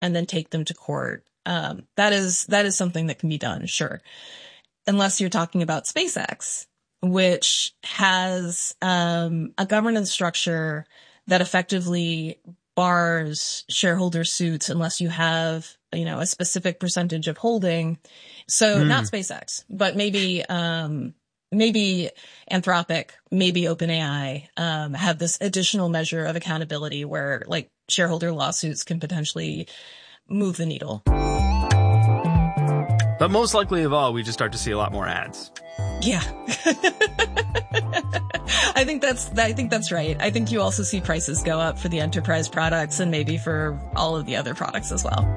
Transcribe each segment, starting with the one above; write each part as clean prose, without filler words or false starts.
and then take them to court. That is something that can be done, sure. Unless you're talking about SpaceX, which has a governance structure that effectively bars shareholder suits unless you have, a specific percentage of holding. So not SpaceX, but maybe Anthropic, maybe OpenAI, have this additional measure of accountability where like shareholder lawsuits can potentially move the needle. But most likely of all, we just start to see a lot more ads. Yeah. I think that's right. I think you also see prices go up for the enterprise products and maybe for all of the other products as well.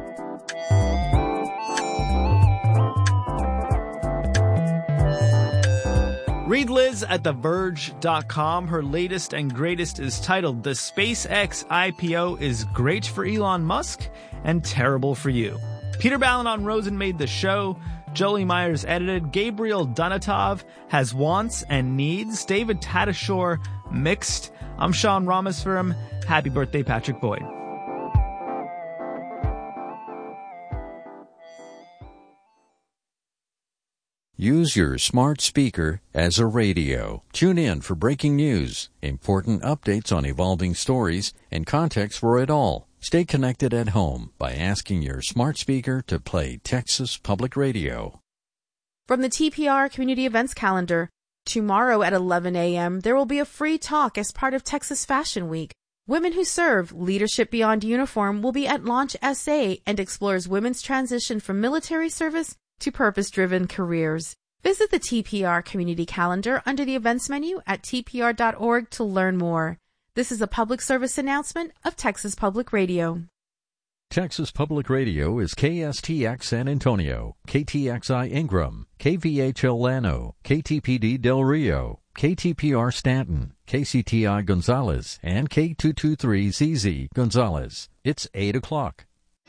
Read Liz at TheVerge.com. Her latest and greatest is titled The SpaceX IPO is Great for Elon Musk and Terrible for You. Peter Ballin-on-Rosen made the show. Jolie Myers edited. Gabriel Donatov has wants and needs. David Tadashore mixed. I'm Sean Rameswaram. Happy birthday, Patrick Boyd. Use your smart speaker as a radio. Tune in for breaking news, important updates on evolving stories, and context for it all. Stay connected at home by asking your smart speaker to play Texas Public Radio. From the TPR Community Events Calendar, tomorrow at 11 a.m., there will be a free talk as part of Texas Fashion Week. Women Who Serve Leadership Beyond Uniform will be at Launch SA and explores women's transition from military service to purpose-driven careers. Visit the TPR Community Calendar under the events menu at tpr.org to learn more. This is a public service announcement of Texas Public Radio. Texas Public Radio is KSTX San Antonio, KTXI Ingram, KVHL Llano, KTPD Del Rio, KTPR Stanton, KCTI Gonzales, and K223ZZ Gonzales. It's 8 o'clock.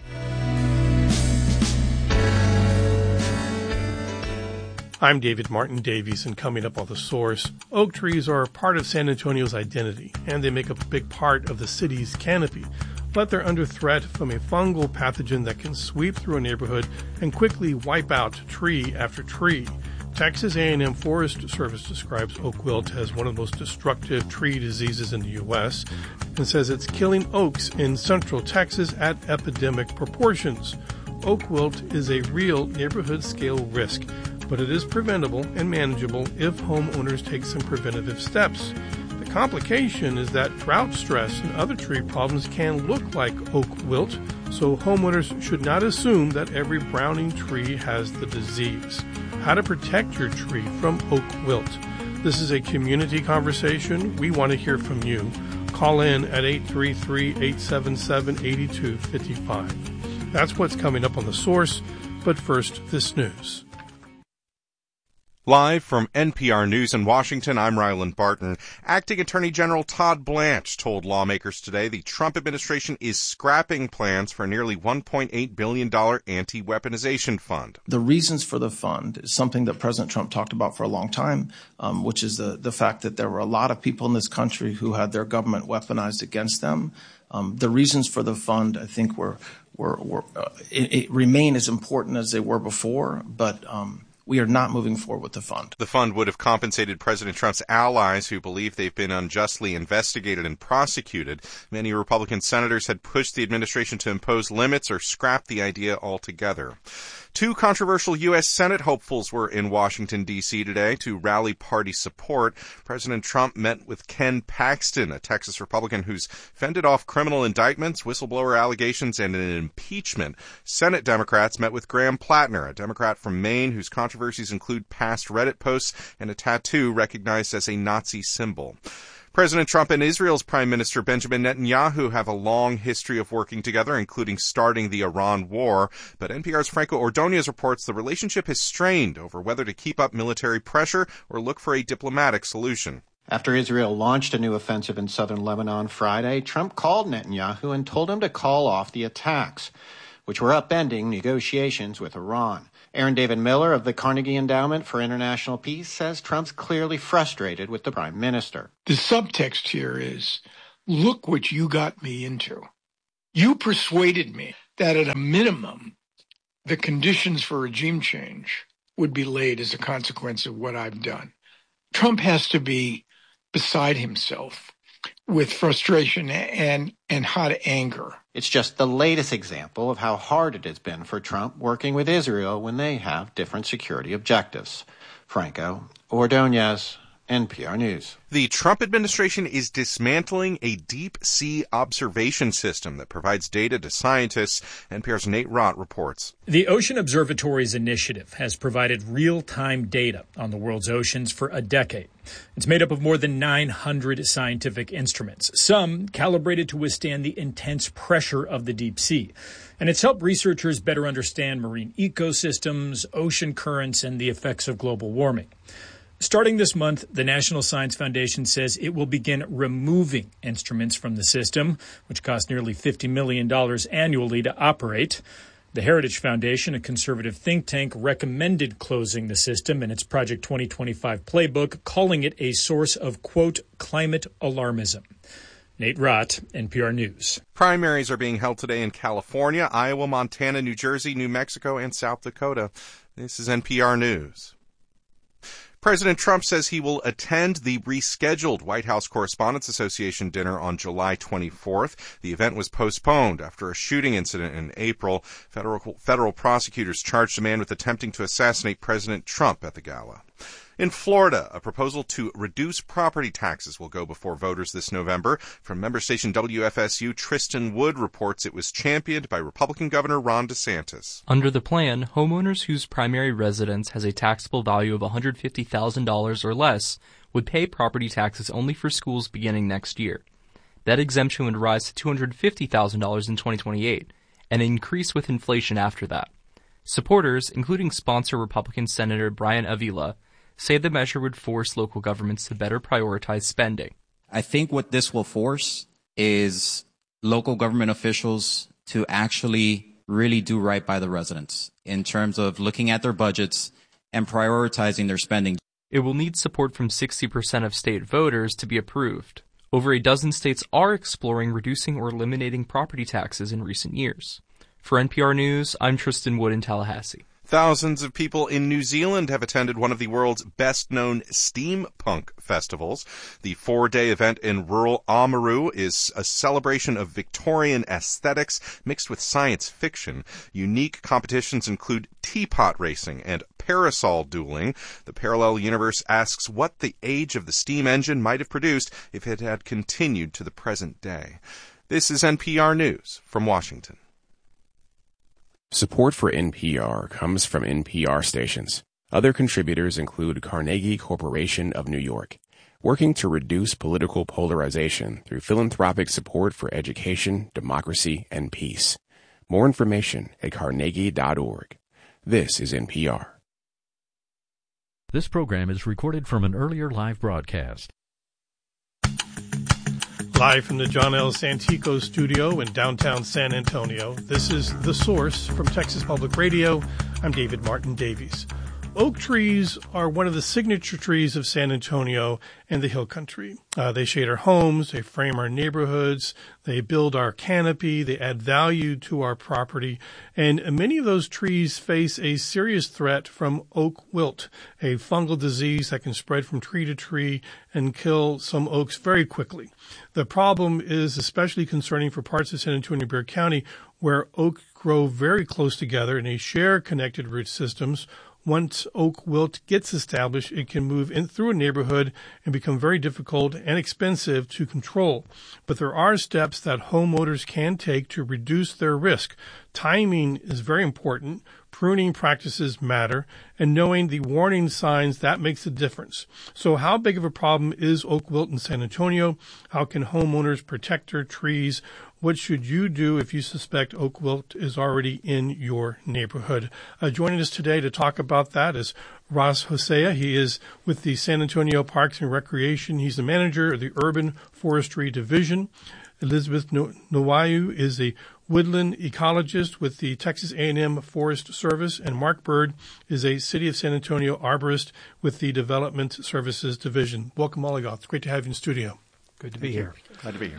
I'm David Martin Davies, and coming up on The Source, oak trees are part of San Antonio's identity, and they make up a big part of the city's canopy. But they're under threat from a fungal pathogen that can sweep through a neighborhood and quickly wipe out tree after tree. Texas A&M Forest Service describes oak wilt as one of the most destructive tree diseases in the U.S. and says it's killing oaks in central Texas at epidemic proportions. Oak wilt is a real neighborhood-scale risk, but it is preventable and manageable if homeowners take some preventative steps. The complication is that drought stress and other tree problems can look like oak wilt, so homeowners should not assume that every browning tree has the disease. How to protect your tree from oak wilt. This is a community conversation. We want to hear from you. Call in at 833-877-8255. That's what's coming up on The Source, but first, this news. Live from NPR News in Washington, I'm Ryland Barton. Acting Attorney General Todd Blanche told lawmakers today the Trump administration is scrapping plans for a nearly $1.8 billion anti-weaponization fund. The reasons for the fund is something that President Trump talked about for a long time, which is the fact that there were a lot of people in this country who had their government weaponized against them. The reasons for the fund, I think, it remain as important as they were before, but we are not moving forward with the fund. The fund would have compensated President Trump's allies who believe they've been unjustly investigated and prosecuted. Many Republican senators had pushed the administration to impose limits or scrap the idea altogether. Two controversial U.S. Senate hopefuls were in Washington, D.C. today to rally party support. President Trump met with Ken Paxton, a Texas Republican who's fended off criminal indictments, whistleblower allegations, and an impeachment. Senate Democrats met with Graham Plattner, a Democrat from Maine whose controversies include past Reddit posts and a tattoo recognized as a Nazi symbol. President Trump and Israel's Prime Minister Benjamin Netanyahu have a long history of working together, including starting the Iran war. But NPR's Franco Ordonez reports the relationship has strained over whether to keep up military pressure or look for a diplomatic solution. After Israel launched a new offensive in southern Lebanon Friday, Trump called Netanyahu and told him to call off the attacks, which were upending negotiations with Iran. Aaron David Miller of the Carnegie Endowment for International Peace says Trump's clearly frustrated with the prime minister. The subtext here is, look what you got me into. You persuaded me that at a minimum, the conditions for regime change would be laid as a consequence of what I've done. Trump has to be beside himself with frustration and hot anger. It's just the latest example of how hard it has been for Trump working with Israel when they have different security objectives. Franco Ordonez, NPR News. The Trump administration is dismantling a deep-sea observation system that provides data to scientists. NPR's Nate Rott reports. The Ocean Observatory's initiative has provided real-time data on the world's oceans for a decade. It's made up of more than 900 scientific instruments, some calibrated to withstand the intense pressure of the deep sea. And it's helped researchers better understand marine ecosystems, ocean currents, and the effects of global warming. Starting this month, the National Science Foundation says it will begin removing instruments from the system, which cost nearly $50 million annually to operate. The Heritage Foundation, a conservative think tank, recommended closing the system in its Project 2025 playbook, calling it a source of, quote, climate alarmism. Nate Rott, NPR News. Primaries are being held today in California, Iowa, Montana, New Jersey, New Mexico, and South Dakota. This is NPR News. President Trump says he will attend the rescheduled White House Correspondents Association dinner on July 24th. The event was postponed after a shooting incident in April. Federal prosecutors charged a man with attempting to assassinate President Trump at the gala. In Florida, a proposal to reduce property taxes will go before voters this November. From member station WFSU, Tristan Wood reports it was championed by Republican Governor Ron DeSantis. Under the plan, homeowners whose primary residence has a taxable value of $150,000 or less would pay property taxes only for schools beginning next year. That exemption would rise to $250,000 in 2028 and increase with inflation after that. Supporters, including sponsor Republican Senator Brian Avila, say the measure would force local governments to better prioritize spending. I think what this will force is local government officials to actually really do right by the residents in terms of looking at their budgets and prioritizing their spending. It will need support from 60% of state voters to be approved. Over a dozen states are exploring reducing or eliminating property taxes in recent years. For NPR News, I'm Tristan Wood in Tallahassee. Thousands of people in New Zealand have attended one of the world's best-known steampunk festivals. The 4-day event in rural Oamaru is a celebration of Victorian aesthetics mixed with science fiction. Unique competitions include teapot racing and parasol dueling. The parallel universe asks what the age of the steam engine might have produced if it had continued to the present day. This is NPR News from Washington. Support for NPR comes from NPR stations. Other contributors include Carnegie Corporation of New York, working to reduce political polarization through philanthropic support for education, democracy, and peace. More information at carnegie.org. This is NPR. This program is recorded from an earlier live broadcast. Live from the John L. Santico studio in downtown San Antonio, this is The Source from Texas Public Radio. I'm David Martin Davies. Oak trees are one of the signature trees of San Antonio and the Hill Country. They shade our homes, they frame our neighborhoods, they build our canopy, they add value to our property, and many of those trees face a serious threat from oak wilt, a fungal disease that can spread from tree to tree and kill some oaks very quickly. The problem is especially concerning for parts of San Antonio and Bexar County where oak grow very close together and they share connected root systems. Once oak wilt gets established, it can move in through a neighborhood and become very difficult and expensive to control. But there are steps that homeowners can take to reduce their risk. Timing is very important. Pruning practices matter, and knowing the warning signs, that makes a difference. So how big of a problem is oak wilt in San Antonio? How can homeowners protect their trees? What should you do if you suspect oak wilt is already in your neighborhood? Joining us today to talk about that is Ross Hosea. He is with the San Antonio Parks and Recreation. He's the manager of the Urban Forestry Division. Elizabeth Nwayu is a woodland ecologist with the Texas A&M Forest Service, and Mark Bird is a City of San Antonio arborist with the Development Services Division. Welcome, all of you. It's great to have you in studio. Good to be here. Glad to be here.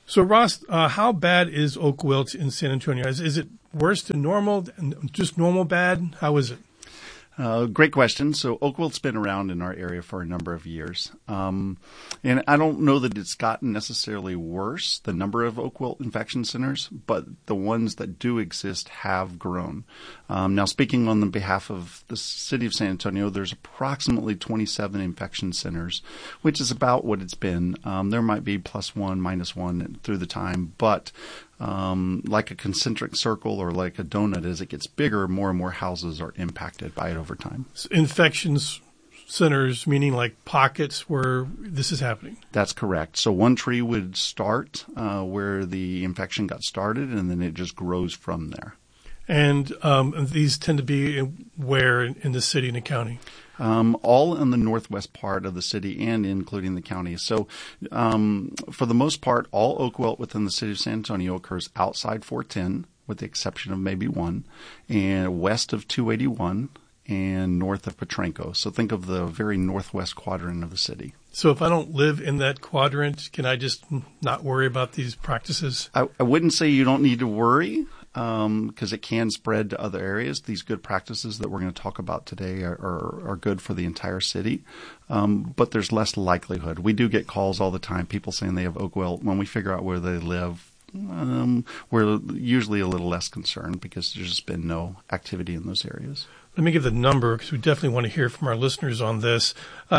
So, Ross, how bad is oak wilt in San Antonio? Is it worse than normal, just normal bad? How is it? Great question. So oak wilt's been around in our area for a number of years. And I don't know that it's gotten necessarily worse, the number of oak wilt infection centers, but the ones that do exist have grown. Now, speaking on the behalf of the city of San Antonio, there's approximately 27 infection centers, which is about what it's been. There might be +1, -1 through the time, but like a concentric circle or like a donut, as it gets bigger, more and more houses are impacted by it over time. So infections centers, meaning like pockets where this is happening? That's correct. So one tree would start where the infection got started, and then it just grows from there. And these tend to be where in the city and the county? All in the northwest part of the city and including the county. So for the most part, all oak wilt within the city of San Antonio occurs outside 410, with the exception of maybe one, and west of 281 and north of Petranco. So think of the very northwest quadrant of the city. So if I don't live in that quadrant, can I just not worry about these practices? I wouldn't say you don't need to worry, because it can spread to other areas. These good practices that we're going to talk about today are good for the entire city, but there's less likelihood. We do get calls all the time, people saying they have oak wilt. When we figure out where they live, we're usually a little less concerned because there's just been no activity in those areas. Let me give the number because we definitely want to hear from our listeners on this.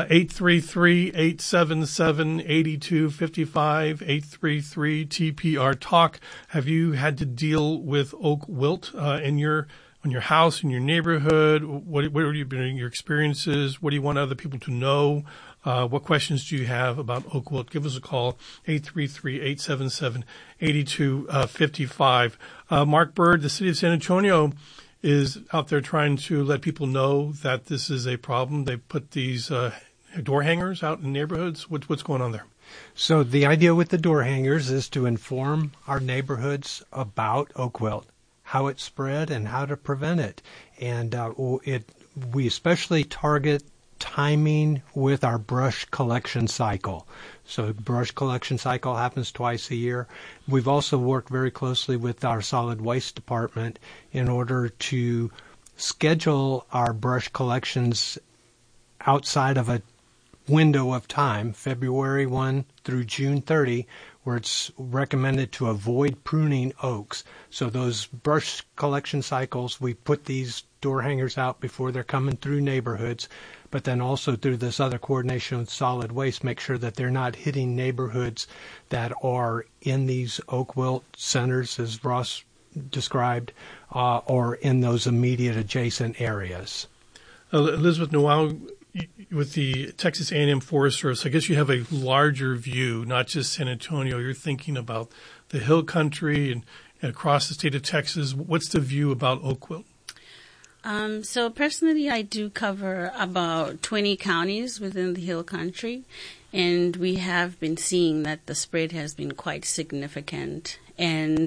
833-877-8255, 833-TPR-TALK. Have you had to deal with oak wilt on your house, in your neighborhood? What have been your experiences? What do you want other people to know? What questions do you have about oak wilt? Give us a call, 833-877-8255. Mark Bird, the city of San Antonio, is out there trying to let people know that this is a problem. They put these door hangers out in neighborhoods. What's going on there? So the idea with the door hangers is to inform our neighborhoods about oak wilt, how it spread and how to prevent it. And we especially target timing with our brush collection cycle. So brush collection cycle happens twice a year. We've also worked very closely with our solid waste department in order to schedule our brush collections outside of a window of time, February 1 through June 30, where it's recommended to avoid pruning oaks. So those brush collection cycles, we put these door hangers out before they're coming through neighborhoods, but then also through this other coordination with solid waste, make sure that they're not hitting neighborhoods that are in these oak wilt centers, as Ross described, or in those immediate adjacent areas. Elizabeth Noel, with the Texas A&M Forest Service, I guess you have a larger view, not just San Antonio. You're thinking about the hill country and across the state of Texas. What's the view about oak wilt? So personally, I do cover about 20 counties within the hill country, and we have been seeing that the spread has been quite significant. And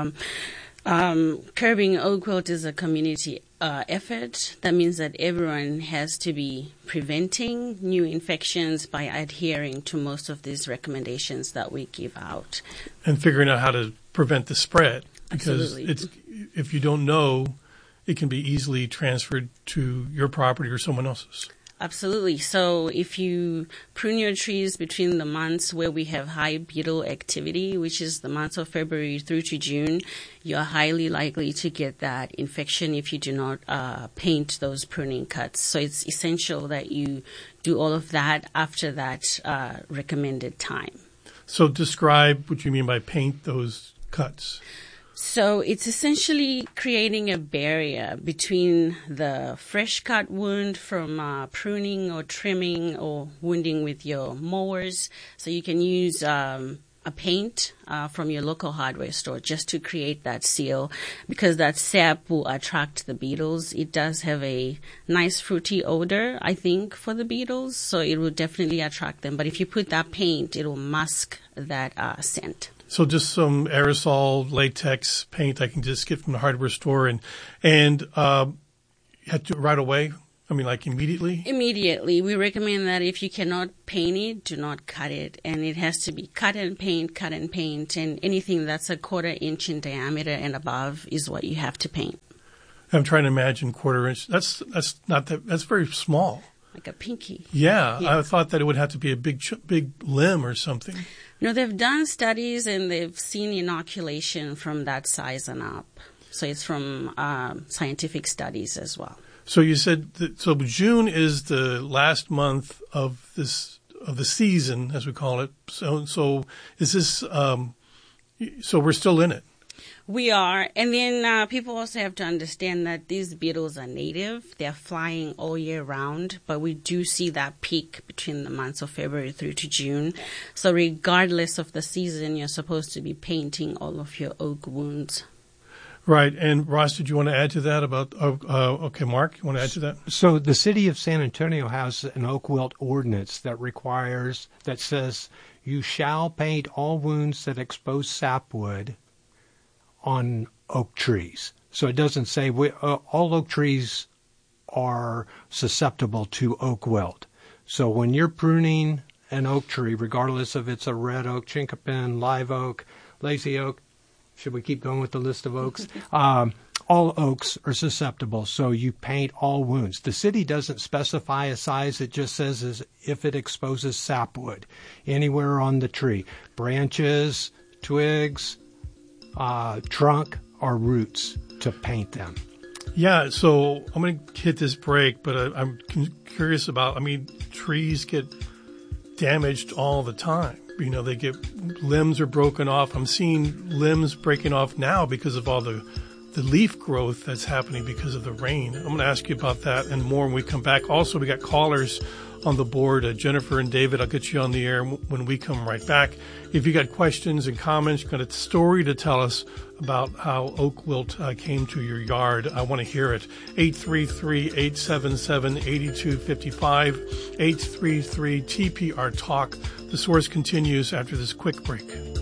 curbing oak wilt is a community effort. That means that everyone has to be preventing new infections by adhering to most of these recommendations that we give out. And figuring out how to prevent the spread. Because if you don't know, it can be easily transferred to your property or someone else's. Absolutely. So if you prune your trees between the months where we have high beetle activity, which is the months of February through to June, you're highly likely to get that infection if you do not paint those pruning cuts. So it's essential that you do all of that after that recommended time. So describe what you mean by paint those cuts. So it's essentially creating a barrier between the fresh cut wound from pruning or trimming or wounding with your mowers. So you can use a paint from your local hardware store just to create that seal, because that sap will attract the beetles. It does have a nice fruity odor, I think, for the beetles, so it will definitely attract them. But if you put that paint, it will mask that scent. So just some aerosol latex paint I can just get from the hardware store and you have to right away I mean, like immediately? Immediately. We recommend that if you cannot paint it, do not cut it. And it has to be cut and paint. And anything that's a 1/4 inch in diameter and above is what you have to paint. I'm trying to imagine 1/4 inch. That's very small. Like a pinky. Yeah. I thought that it would have to be a big limb or something. No, they've done studies and they've seen inoculation from that size and up. So it's from scientific studies as well. So you said so June is the last month of the season, as we call it. So is this so we're still in it? We are. And then people also have to understand that these beetles are native. They're flying all year round, but we do see that peak between the months of February through to June. So regardless of the season, you're supposed to be painting all of your oak wounds. Right. And Ross, did you want to add to that about, okay, Mark, you want to add to that? So the city of San Antonio has an oak wilt ordinance that says you shall paint all wounds that expose sapwood on oak trees. So it doesn't say all oak trees are susceptible to oak wilt. So when you're pruning an oak tree, regardless if it's a red oak, chinkapin, live oak, lazy oak, should we keep going with the list of oaks? All oaks are susceptible, so you paint all wounds. The city doesn't specify a size. It just says as if it exposes sapwood anywhere on the tree. Branches, twigs, trunk, or roots to paint them. Yeah, so I'm going to hit this break, but I'm curious about, trees get damaged all the time. They get limbs are broken off. I'm seeing limbs breaking off now because of all the leaf growth that's happening because of the rain. I'm going to ask you about that and more when we come back. Also, we got callers on the board, Jennifer and David. I'll get you on the air when we come right back. If you got questions and comments, got a story to tell us about how oak wilt came to your yard, I want to hear it. 833-877-8255, 833-TPR-TALK. The Source continues after this quick break.